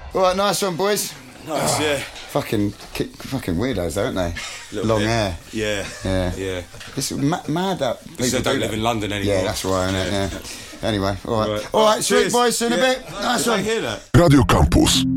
All right, nice one, boys. Nice, yeah. Fucking weirdos, aren't they? Long hair. Yeah. It's mad that Because they don't live in London anymore. Yeah, that's right, isn't it? Yeah. Anyway, all right. Right. All right, sweet Cheers. boys, see you in a Yeah. bit. Nice Did I one. hear that? Radio Campus.